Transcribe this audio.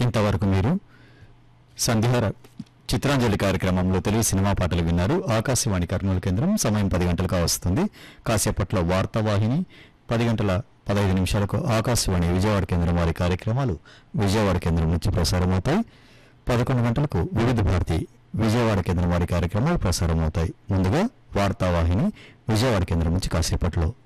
ఇంతవరకు మీరు సంధ్యార చిత్రాంజలి కార్యక్రమంలో తెలుగు సినిమా పాటలు విన్నారు. ఆకాశవాణి కర్నూలు కేంద్రం. సమయం 10 గంటలకు వస్తుంది. కాసేపట్లో వార్తావాహిని, 10 గంటల 15 నిమిషాలకు ఆకాశవాణి విజయవాడ కేంద్రం వారి కార్యక్రమాలు విజయవాడ కేంద్రం నుంచి ప్రసారమవుతాయి. 11 గంటలకు వివిధ భారతి విజయవాడ కేంద్రం వారి కార్యక్రమాలు ప్రసారమవుతాయి. ముందుగా వార్తావాహిని విజయవాడ కేంద్రం నుంచి కాసేపట్లో